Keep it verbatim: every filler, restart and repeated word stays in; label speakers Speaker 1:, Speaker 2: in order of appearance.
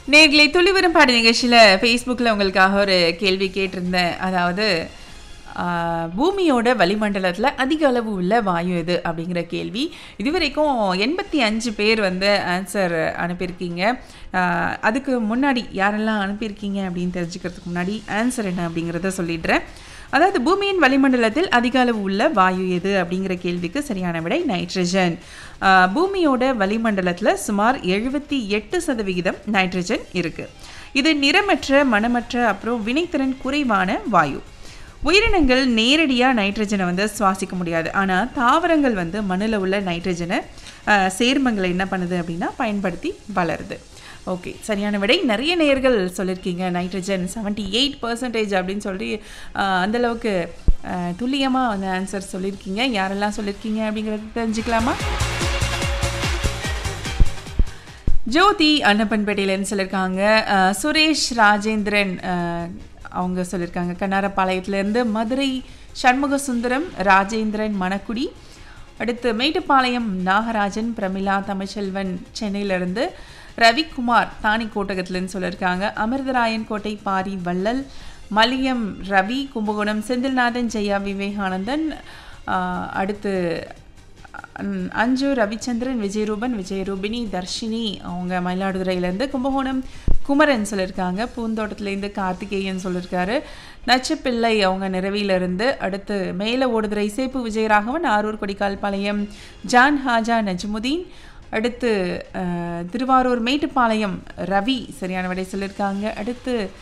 Speaker 1: நேர்களை துளிவரும் பாடு நிகழ்ச்சியில் ஃபேஸ்புக்கில் உங்களுக்காக ஒரு கேள்வி கேட்டிருந்தேன். அதாவது பூமியோட வளிமண்டலத்தில் அதிக அளவு உள்ள வாயு எது அப்படிங்கிற கேள்வி. இதுவரைக்கும் எண்பத்தி அஞ்சு பேர் வந்து ஆன்சர் அனுப்பியிருக்கீங்க. அதுக்கு முன்னாடி யாரெல்லாம் அனுப்பியிருக்கீங்க அப்படின்னு தெரிஞ்சுக்கிறதுக்கு முன்னாடி ஆன்சர் என்ன அப்படிங்கிறத சொல்லிடுறேன். அதாவது பூமியின் வளிமண்டலத்தில் அதிக அளவு உள்ள வாயு எது அப்படிங்கிற கேள்விக்கு சரியான விடை நைட்ரஜன். பூமியோட வளிமண்டலத்தில் சுமார் எழுபத்தி எட்டு சதவிகிதம் நைட்ரஜன் இருக்கு. இது நிறமற்ற, மணமற்ற, அப்புறம் வினைத்திறன் குறைவான வாயு. உயிரினங்கள் நேரடியாக நைட்ரஜனை வந்து சுவாசிக்க முடியாது. ஆனால் தாவரங்கள் வந்து மண்ணில் உள்ள நைட்ரஜனை சேர்மங்களை என்ன பண்ணுது அப்படின்னா பயன்படுத்தி வளருது. ஓகே, சரியான விடை. நிறைய நேயர்கள் சொல்லியிருக்கீங்க நைட்ரஜன் செவன்ட்டி எயிட் பர்சன்டேஜ் அப்படின்னு சொல்லி அந்தளவுக்கு துல்லியமாக அந்த ஆன்சர் சொல்லியிருக்கீங்க. யாரெல்லாம் சொல்லியிருக்கீங்க அப்படிங்கிறது தெரிஞ்சுக்கலாமா? ஜோதி அன்னப்பன்பேட்டையிலேருந்து சொல்லியிருக்காங்க. சுரேஷ் ராஜேந்திரன் அவங்க சொல்லியிருக்காங்க கண்ணாரப்பாளையத்திலேருந்து. மதுரை சண்முக சுந்தரம், ராஜேந்திரன் மணக்குடி, அடுத்து மேட்டுப்பாளையம் நாகராஜன், பிரமிளா தமிழ்ச்செல்வன் சென்னையிலேருந்து, ரவிக்குமார் தானி கோட்டகத்துலேருந்து சொல்லியிருக்காங்க. அமிர்தராயன் கோட்டை பாரி வள்ளல், மலியம் ரவி கும்பகோணம், செந்தில்நாதன், ஜெயா விவேகானந்தன், அடுத்து அஞ்சு ரவிச்சந்திரன், விஜயரூபன், விஜயரூபினி, தர்ஷினி அவங்க மயிலாடுதுறையிலேருந்து, கும்பகோணம் குமரன் சொல்லியிருக்காங்க. பூந்தோட்டத்துலேருந்து கார்த்திகேயன் சொல்லியிருக்காரு. நச்சப்பிள்ளை அவங்க நிறவியிலிருந்து, அடுத்து மேல ஓடுதுறை சேப்பு விஜயராகவன், ஆரூர் கொடிக்கால்பாளையம் ஜான் ஹாஜா நஜ்முதீன், அடுத்து திருவாரூர் மேட்டுப்பாளையம் ரவி சரியான விடை சொல்லியிருக்காங்க. அடுத்து